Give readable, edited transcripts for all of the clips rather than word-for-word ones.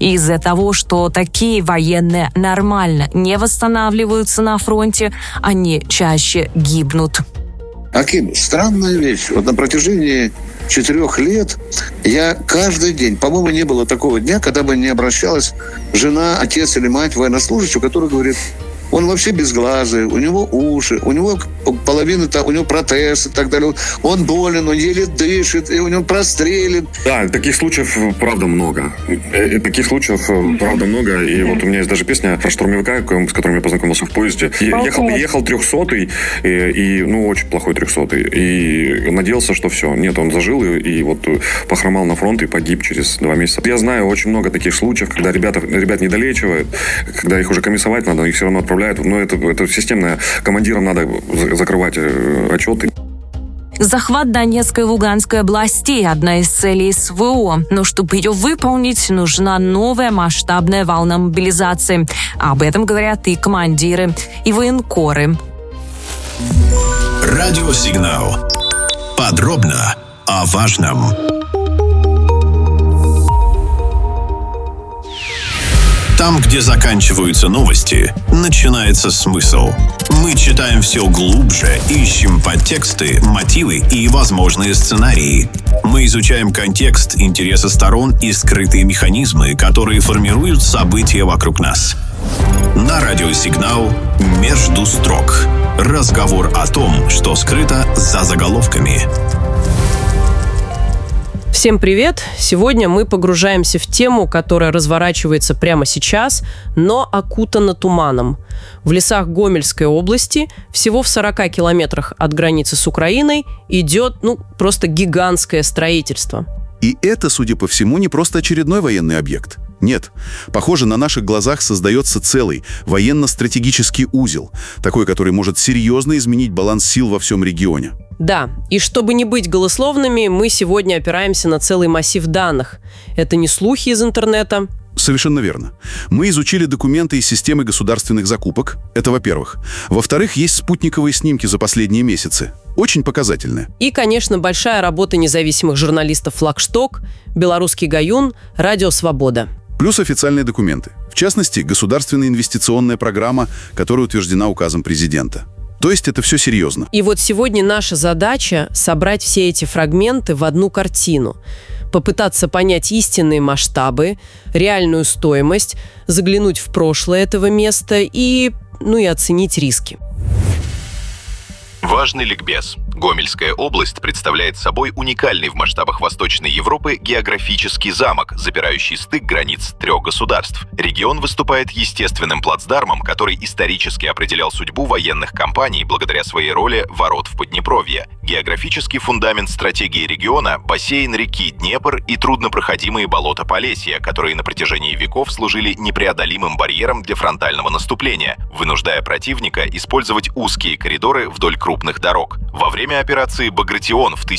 Из-за того, что такие военные нормально не восстанавливаются на фронте, они чаще гибнут. Аким, странная вещь. Вот на протяжении 4 лет я каждый день, по-моему, не было такого дня, когда бы не обращалась жена, отец или мать военнослужащего, который говорит: он вообще безглазый, у него уши, у него половина, у него протез и так далее. Он болен, он еле дышит, и у него прострелен. Да, таких случаев, правда, много. И вот у меня есть даже песня про штурмовика, с которым я познакомился в поезде. Ехал 300-й, и очень плохой 300-й. И надеялся, что все. Нет, он зажил и вот похромал на фронт и погиб через 2 месяца. Я знаю очень много таких случаев, когда ребят не долечивают, когда их уже комиссовать надо, их все равно отправляют. Но это системно. Командирам надо закрывать отчеты. Захват Донецкой и Луганской областей – одна из целей СВО. Но чтобы ее выполнить, нужна новая масштабная волна мобилизации. Об этом говорят и командиры, и военкоры. Радиосигнал. Подробно о важном. Там, где заканчиваются новости, начинается смысл. Мы читаем все глубже, ищем подтексты, мотивы и возможные сценарии. Мы изучаем контекст, интересы сторон и скрытые механизмы, которые формируют события вокруг нас. На радиосигнал «Между строк». Разговор о том, что скрыто за заголовками. Всем привет! Сегодня мы погружаемся в тему, которая разворачивается прямо сейчас, но окутана туманом. В лесах Гомельской области, всего в 40 километрах от границы с Украиной, идет, просто гигантское строительство. И это, судя по всему, не просто очередной военный объект. Нет. Похоже, на наших глазах создается целый военно-стратегический узел, такой, который может серьезно изменить баланс сил во всем регионе. Да, и чтобы не быть голословными, мы сегодня опираемся на целый массив данных. Это не слухи из интернета. Совершенно верно. Мы изучили документы из системы государственных закупок. Это во-первых. Во-вторых, есть спутниковые снимки за последние месяцы. Очень показательные. И, конечно, большая работа независимых журналистов «Флагшток», «Белорусский Гаюн», «Радио Свобода». Плюс официальные документы. В частности, государственная инвестиционная программа, которая утверждена указом президента. То есть это все серьезно. И вот сегодня наша задача – собрать все эти фрагменты в одну картину. Попытаться понять истинные масштабы, реальную стоимость, заглянуть в прошлое этого места и оценить риски. Важный ликбез. Гомельская область представляет собой уникальный в масштабах Восточной Европы географический замок, запирающий стык границ 3 государств. Регион выступает естественным плацдармом, который исторически определял судьбу военных кампаний благодаря своей роли ворот в Поднепровье. Географический фундамент стратегии региона – бассейн реки Днепр и труднопроходимые болота Полесья, которые на протяжении веков служили непреодолимым барьером для фронтального наступления, вынуждая противника использовать узкие коридоры вдоль крупных дорог. Во время операции «Багратион» в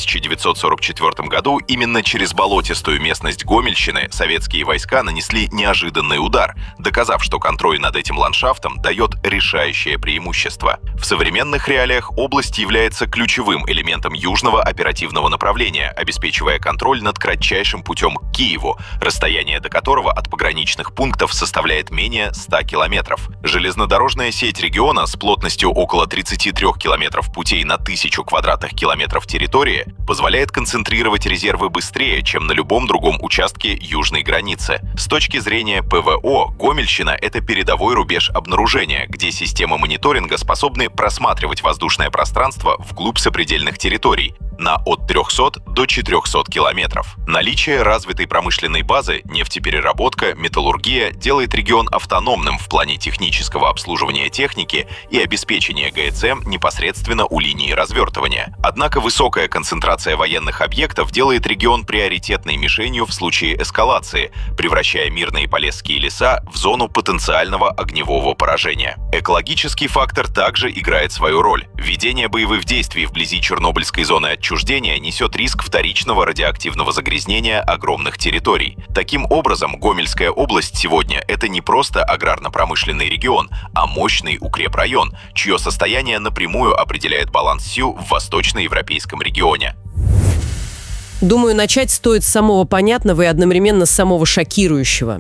1944 году именно через болотистую местность Гомельщины советские войска нанесли неожиданный удар, доказав, что контроль над этим ландшафтом дает решающее преимущество. В современных реалиях область является ключевым элементом южного оперативного направления, обеспечивая контроль над кратчайшим путем к Киеву, расстояние до которого от пограничных пунктов составляет менее 100 километров. Железнодорожная сеть региона с плотностью около 33 километров путей на 1000 квадратных километров территории позволяет концентрировать резервы быстрее, чем на любом другом участке южной границы. С точки зрения ПВО, Гомельщина — это передовой рубеж обнаружения, где системы мониторинга способны просматривать воздушное пространство вглубь сопредельных территорий на от 300 до 400 километров. Наличие развитой промышленной базы, нефтепереработка, металлургия делает регион автономным в плане технического обслуживания техники и обеспечения ГСМ непосредственно у линии развертывания. Однако высокая концентрация военных объектов делает регион приоритетной мишенью в случае эскалации, превращая мирные полесские леса в зону потенциального огневого поражения. Экологический фактор также играет свою роль. Введение боевых действий вблизи Чернобыльской зоны отчуждения несет риск вторичного радиоактивного загрязнения огромных территорий. Таким образом, Гомельская область сегодня — это не просто аграрно-промышленный регион, а мощный укрепрайон, чье состояние напрямую определяет баланс сил в восточноевропейском регионе. Думаю, начать стоит с самого понятного и одновременно самого шокирующего.